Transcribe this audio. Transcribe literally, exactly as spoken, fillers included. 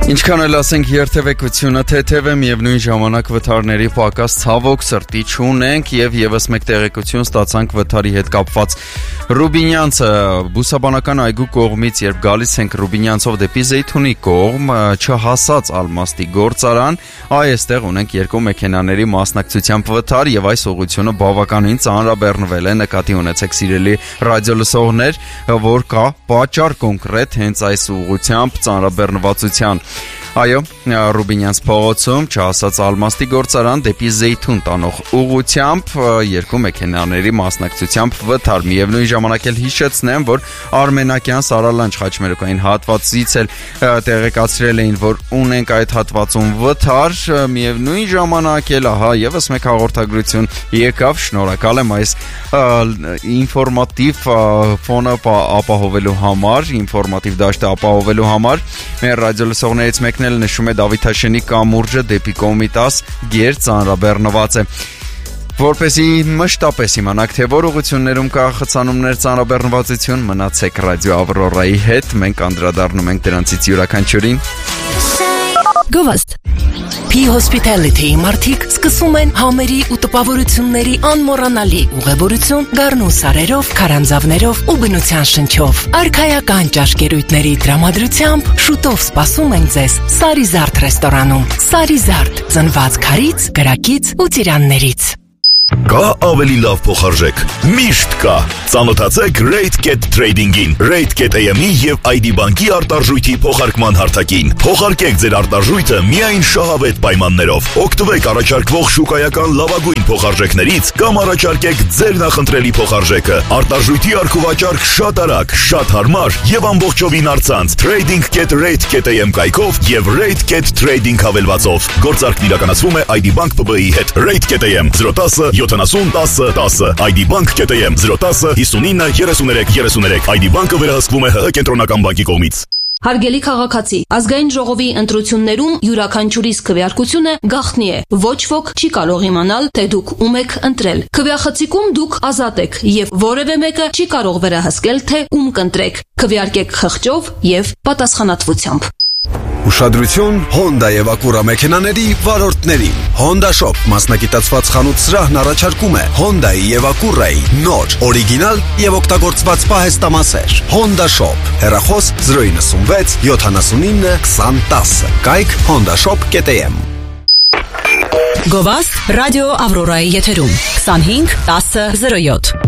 Ինչքան էլ ասենք երթևեկությունը թեթև է, միևնույն ժամանակ վթարների պակաս ցավոք սրտի չունենք եւ եւս մեկ տեղեկություն ստացանք վթարի հետ կապված։ Ռուբինյանցը բուսաբանական այգու կողմից, երբ գալիս ենք Ռուբինյանցով դեպի Զեյթունի կողմ, չհասած Ալմաստի գործարան, այստեղ ունենք երկու մեքենաների մասնակցությամբ վթար եւ այս ուղղությունը բավականին ծանրաբեռնվել է, նկատի ունեցեք սիրելի ռադիոլսողներ, որ կա պատճառ կոնկրետ հենց այս ուղղությամբ ծանրաբեռնվածության։ Այո, Ռուբինյանց փողոցում չհասած Ալմաստի գործարան դեպի Զեյթուն տանող ուղղությամբ երկու մեքենաների մասնակցությամբ վթար։ Միևնույն ժամանակ էլ հիշեցնեմ, որ Արմենակյան Սարալանջ խաչմերուկային հատվածից էլ տեղեկացրել էին, որ ունենք այդ հատվածում վթար, միևնույն ժամանակ էլ ահա եւս մեկ հաղորդագրություն եկավ, շնորհակալ եմ այս ինֆորմատիվ ֆոնը ապահովելու համար, ինֆորմատիվ դաշտը ապահովելու համար։ Մեր ռադիոլսողներից մեկն էլ նշում է Դավիթ Հաշենի կամուրջը դեպի Կոմիտաս գեր ծանրաբեռնված է։ Որպեսզի մշտապես իմանաք, թե որ ուղղություններում կա խցանումներ, ծանրաբեռնվածություն, մնացեք Ռադիո Ավրորայի հետ, մենք անդրադառնում ենք դրանցից յուրաքանչյուրին։ Գովաստ P-Hospitality մարդիկ սկսում են համերի ու տպավորությունների անմոռանալի ուղևորություն գառնու սարերով, քարանձավներով ու բնության շնչով։ Արքայական ճաշկերույթների տրամադրությամբ շուտով սպասում են ձեզ Սարիզարդ ռեստորանում։ Սարիզարդ, ծնված քարից, գրակից ու ծիրաններից։ Կա ավելի լավ փոխարժեք։ Միշտ կա։ Ծանոթացեք RateGet Trading-ին, RateGet A M-ի եւ I D բանկի արտարժույթի փոխարկման հարթակին։ Փոխարկեք ձեր արտարժույթը միայն շահավետ պայմաններով։ Օգտվեք առաջարկվող շուկայական լավագույն փոխարժեքներից կամ առաջարկեք ձեր նախընտրելի փոխարժեքը։ Արտարժույթի առքուվաճառք շատ արագ, շատ հարմար եւ ամբողջովին առցանց Trading Get RateGet A M կայքով եւ RateGet Trading հավելվածով։ Գործարքն իրականացվում է I D Bank P B I-ի հետ։ RateGet A M zero one zero յոթանասուն տասը տասը I D Bank Get A M zero one zero հիսունինը երեսուներեք երեսուներեք I D Bank-ը վերահսկվում է ՀՀ կենտրոնական բանկի կողմից։ Հարգելի քաղաքացի, ազգային ժողովի ընտրություններում յուրաքանչյուրիս քվեարկությունը գաղտնի է։ Ոչ ոք չի կարող իմանալ, թե դուք ում եք ընտրել։ Քվեախցիկում դուք ազատ եք եւ որևէ մեկը չի կարող վերահսկել, թե ում կընտրեք։ Քվեարկեք խղճով եւ պատասխանատվությամբ։ Ուշադրություն Honda եւ Acura մեքենաների վարորդներին։ Honda Shop մասնագիտացված խանութ սրահն առաջարկում է Honda-ի եւ Acura-ի նոր, օրիգինալ եւ օգտագործված պահեստամասեր։ Honda Shop, հեռախոս zero nine six seven nine twenty ten, կայք honda shop dot a m։ Գովաստ Ռադիո Ավրորայի եթերում twenty-five ten oh seven